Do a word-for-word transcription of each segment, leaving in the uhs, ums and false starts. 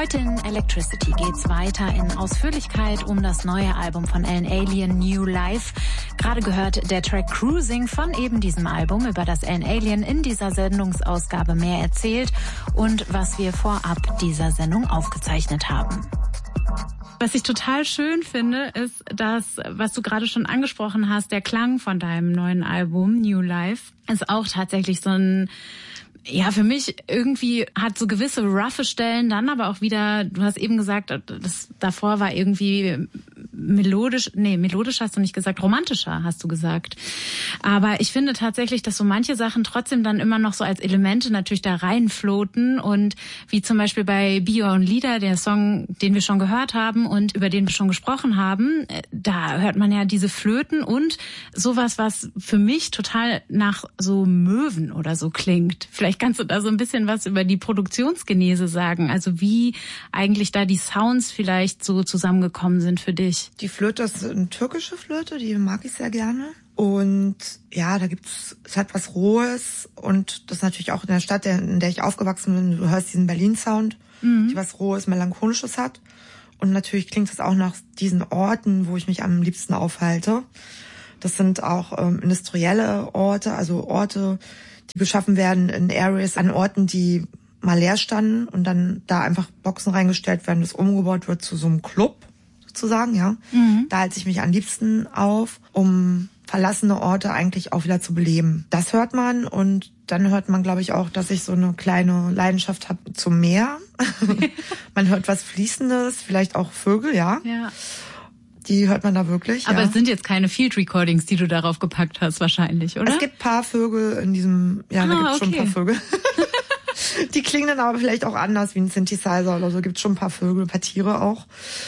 Heute in Electricity geht's weiter in Ausführlichkeit um das neue Album von Alan Alien, New Life. Gerade gehört der Track Cruising von eben diesem Album, über das Alan Alien in dieser Sendungsausgabe mehr erzählt und was wir vorab dieser Sendung aufgezeichnet haben. Was ich total schön finde, ist, dass, was du gerade schon angesprochen hast, der Klang von deinem neuen Album New Life ist auch tatsächlich so ein, ja, für mich irgendwie hat so gewisse roughe Stellen, dann aber auch wieder, du hast eben gesagt, das davor war irgendwie melodisch, nee, melodisch hast du nicht gesagt, romantischer hast du gesagt. Aber ich finde tatsächlich, dass so manche Sachen trotzdem dann immer noch so als Elemente natürlich da reinfloaten und wie zum Beispiel bei Be Your Own Leader, der Song, den wir schon gehört haben und über den wir schon gesprochen haben, da hört man ja diese Flöten und sowas, was für mich total nach so Möwen oder so klingt. Vielleicht kannst du da so ein bisschen was über die Produktionsgenese sagen, also wie eigentlich da die Sounds vielleicht so zusammengekommen sind für dich. Die Flöte ist eine türkische Flöte, die mag ich sehr gerne. Und ja, da gibt's, es hat was Rohes und das ist natürlich auch in der Stadt, in der ich aufgewachsen bin, du hörst diesen Berlin-Sound, mhm. die was Rohes, Melancholisches hat. Und natürlich klingt es auch nach diesen Orten, wo ich mich am liebsten aufhalte. Das sind auch ähm, industrielle Orte, also Orte, die geschaffen werden in Areas, an Orten, die mal leer standen und dann da einfach Boxen reingestellt werden, das umgebaut wird zu so einem Club, sozusagen, ja. Mhm. Da halte ich mich am liebsten auf, um verlassene Orte eigentlich auch wieder zu beleben. Das hört man und dann hört man, glaube ich, auch, dass ich so eine kleine Leidenschaft habe zum Meer. Man hört was Fließendes, vielleicht auch Vögel, ja. Ja. Die hört man da wirklich. Aber ja. Es sind jetzt keine Field Recordings, die du darauf gepackt hast, wahrscheinlich, oder? Es gibt ein paar Vögel in diesem, ja, ah, da gibt es okay. schon ein paar Vögel. Die klingen dann aber vielleicht auch anders wie ein Synthesizer oder so. Gibt es schon ein paar Vögel, ein paar Tiere auch.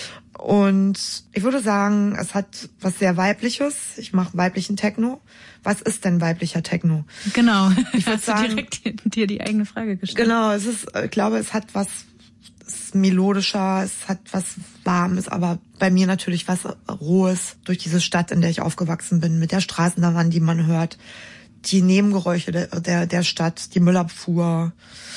Und ich würde sagen, es hat was sehr Weibliches. Ich mache weiblichen Techno. Was ist denn weiblicher Techno? Genau. Ich würde sagen, du direkt dir die eigene Frage gestellt. Genau, es ist, ich glaube, es hat was, es ist melodischer, es hat was Warmes, aber bei mir natürlich was Rohes durch diese Stadt, in der ich aufgewachsen bin, mit der Straßenbahn, die man hört, die Nebengeräusche der, der, der Stadt, die Müllabfuhr,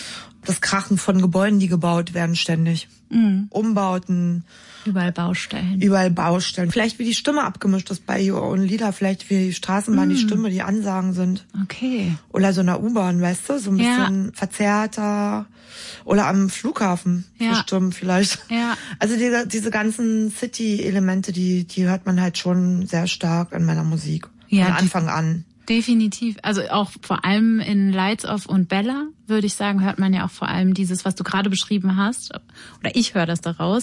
das Krachen von Gebäuden, die gebaut werden ständig, mhm. Umbauten. Überall Baustellen. Überall Baustellen. Vielleicht wie die Stimme abgemischt ist bei Your Own Leader, vielleicht wie die Straßenbahn, mm. die Stimme, die Ansagen sind. Okay. Oder so in der U-Bahn, weißt du, so ein bisschen ja. verzerrter. Oder am Flughafen, ja. so Stimmen vielleicht. Ja. Also diese, diese ganzen City-Elemente, die, die hört man halt schon sehr stark in meiner Musik. Ja, von Anfang an. Definitiv. Also auch vor allem in Lights Off und Bella, würde ich sagen, hört man ja auch vor allem dieses, was du gerade beschrieben hast, oder ich höre das daraus,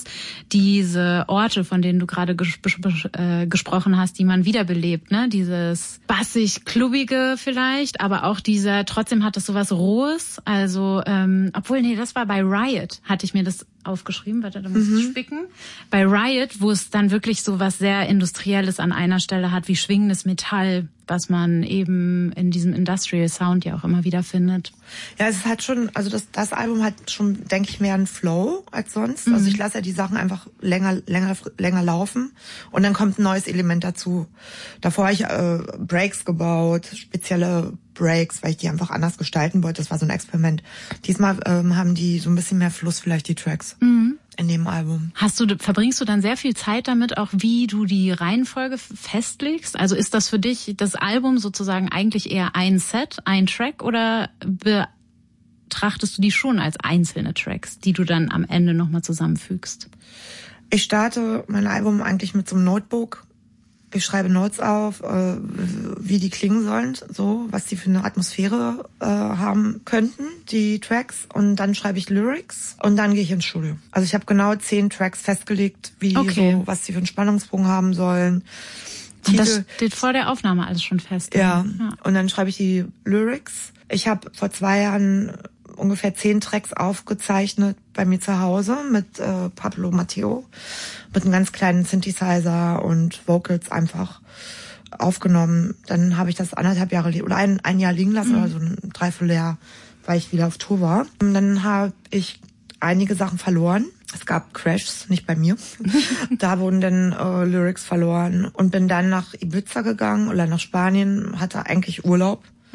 diese Orte, von denen du gerade ges- äh, gesprochen hast, die man wiederbelebt, ne? Dieses bassig-klubbige vielleicht, aber auch dieser, trotzdem hat das sowas Rohes, also, ähm, obwohl, nee, das war bei Riot, hatte ich mir das aufgeschrieben, warte, da muss mhm. ich spicken. Bei Riot, wo es dann wirklich so was sehr Industrielles an einer Stelle hat, wie schwingendes Metall, was man eben in diesem Industrial Sound ja auch immer wieder findet. Ja, es hat schon, also das, das Album hat schon, denke ich, mehr einen Flow als sonst. Mhm. Also ich lasse ja die Sachen einfach länger, länger, länger laufen und dann kommt ein neues Element dazu. Davor habe ich äh, Breaks gebaut, spezielle Breaks, weil ich die einfach anders gestalten wollte. Das war so ein Experiment. Diesmal ähm, haben die so ein bisschen mehr Fluss, vielleicht die Tracks. Mhm. In dem Album. Hast du, verbringst du dann sehr viel Zeit damit, auch wie du die Reihenfolge festlegst? Also ist das für dich das Album sozusagen eigentlich eher ein Set, ein Track, oder betrachtest du die schon als einzelne Tracks, die du dann am Ende nochmal zusammenfügst? Ich starte mein Album eigentlich mit so einem Notebook. Ich schreibe Notes auf, äh, wie die klingen sollen, so, was die für eine Atmosphäre äh, haben könnten, die Tracks. Und dann schreibe ich Lyrics und dann gehe ich ins Studio. Also ich habe genau zehn Tracks festgelegt, wie okay. so, was die für einen Spannungsbogen haben sollen. Und das steht vor der Aufnahme alles schon fest. Ja, ja. Und dann schreibe ich die Lyrics. Ich habe vor zwei Jahren ungefähr zehn Tracks aufgezeichnet bei mir zu Hause mit äh, Pablo Matteo, mit einem ganz kleinen Synthesizer und Vocals einfach aufgenommen. Dann habe ich das anderthalb Jahre oder ein, ein Jahr liegen lassen, mhm. oder so ein Dreivierteljahr, weil ich wieder auf Tour war. Und dann habe ich einige Sachen verloren. Es gab Crashs, nicht bei mir. Da wurden dann äh, Lyrics verloren und bin dann nach Ibiza gegangen oder nach Spanien, hatte eigentlich Urlaub. Mhm.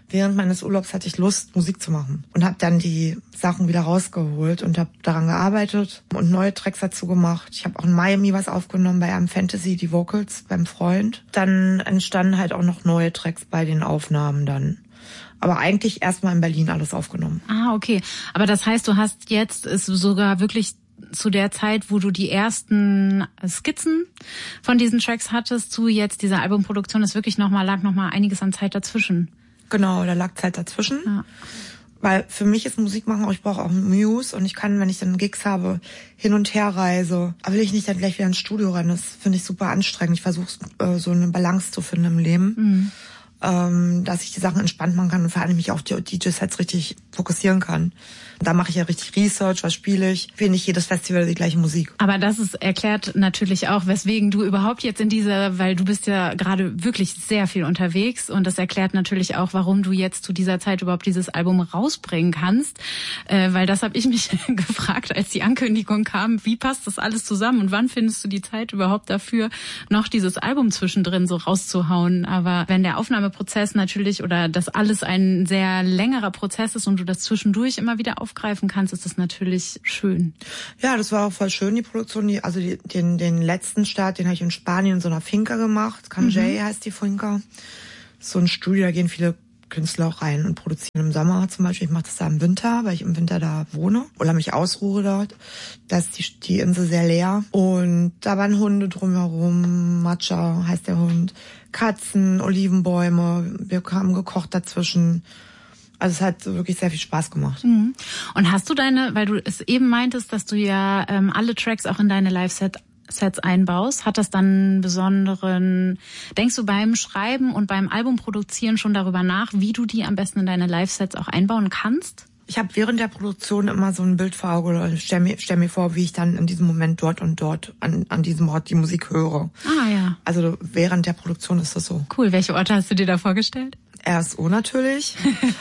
während meines Urlaubs hatte ich Lust, Musik zu machen und habe dann die Sachen wieder rausgeholt und habe daran gearbeitet und neue Tracks dazu gemacht. Ich habe auch in Miami was aufgenommen bei einem Fantasy, die Vocals beim Freund. Dann entstanden halt auch noch neue Tracks bei den Aufnahmen dann. Aber eigentlich erstmal in Berlin alles aufgenommen. Ah, okay. Aber das heißt, du hast jetzt ist sogar wirklich zu der Zeit, wo du die ersten Skizzen von diesen Tracks hattest, zu jetzt dieser Albumproduktion, ist wirklich nochmal, lag nochmal einiges an Zeit dazwischen. Genau, da lag Zeit dazwischen. Ja. Weil für mich ist Musik machen auch, ich brauche auch Muse und ich kann, wenn ich dann Gigs habe, hin und her reise. Aber will ich nicht dann gleich wieder ins Studio rennen, das finde ich super anstrengend. Ich versuche äh, so eine Balance zu finden im Leben. Mhm. Ähm, dass ich die Sachen entspannt machen kann und vor allem mich auf die D J-Sets richtig fokussieren kann. Da mache ich ja richtig Research, was spiele ich. Will nicht jedes Festival die gleiche Musik. Aber das ist erklärt natürlich auch, weswegen du überhaupt jetzt in dieser, weil du bist ja gerade wirklich sehr viel unterwegs und das erklärt natürlich auch, warum du jetzt zu dieser Zeit überhaupt dieses Album rausbringen kannst. Äh, weil das habe ich mich gefragt, als die Ankündigung kam, wie passt das alles zusammen und wann findest du die Zeit überhaupt dafür, noch dieses Album zwischendrin so rauszuhauen. Aber wenn der Aufnahmeprozess natürlich oder das alles ein sehr längerer Prozess ist und du das zwischendurch immer wieder auf aufgreifen kannst, ist das natürlich schön. Ja, das war auch voll schön, die Produktion. Die, also die, den, den letzten Start, den habe ich in Spanien in so einer Finca gemacht. Kanjay mhm. heißt die Finca. So ein Studio, da gehen viele Künstler auch rein und produzieren im Sommer zum Beispiel. Ich mache das da im Winter, weil ich im Winter da wohne oder mich ausruhe dort. Da ist die, die Insel sehr leer. Und da waren Hunde drumherum, Matcha heißt der Hund, Katzen, Olivenbäume. Wir haben gekocht dazwischen. Also es hat wirklich sehr viel Spaß gemacht. Mhm. Und hast du deine, weil du es eben meintest, dass du ja ähm, alle Tracks auch in deine Live-Sets einbaust, hat das dann einen besonderen, denkst du beim Schreiben und beim Albumproduzieren schon darüber nach, wie du die am besten in deine Live-Sets auch einbauen kannst? Ich habe während der Produktion immer so ein Bild vor Augen oder stell mir, stell mir vor, wie ich dann in diesem Moment dort und dort an, an diesem Ort die Musik höre. Ah ja. Also während der Produktion ist das so. Cool. Welche Orte hast du dir da vorgestellt? R S O natürlich.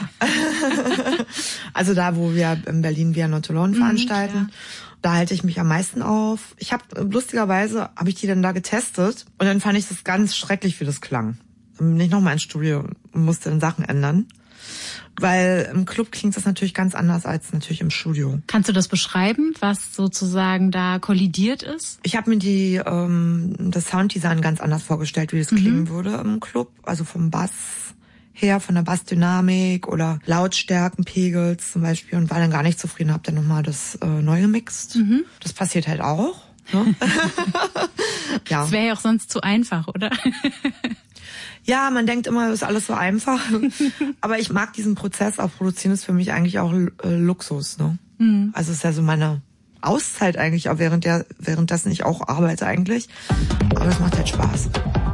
Also da, wo wir in Berlin Via Nottelon veranstalten. Mhm, da halte ich mich am meisten auf. Ich habe lustigerweise, habe ich die dann da getestet und dann fand ich das ganz schrecklich, wie das klang. Dann bin ich nochmal ins Studio und musste dann Sachen ändern. Weil im Club klingt das natürlich ganz anders als natürlich im Studio. Kannst du das beschreiben, was sozusagen da kollidiert ist? Ich habe mir die ähm, das Sounddesign ganz anders vorgestellt, wie das mhm. klingen würde im Club. Also vom Bass her, von der Bassdynamik oder Lautstärkenpegels zum Beispiel und war dann gar nicht zufrieden, habe dann nochmal das äh, neu gemixt. Mhm. Das passiert halt auch. Ne? Ja. Das wäre ja auch sonst zu einfach, oder? Ja, man denkt immer, das ist alles so einfach. Aber ich mag diesen Prozess, auch produzieren ist für mich eigentlich auch äh, Luxus. Ne? Mhm. Also es ist ja so meine Auszeit eigentlich, auch während der, währenddessen ich auch arbeite eigentlich. Aber es macht halt Spaß.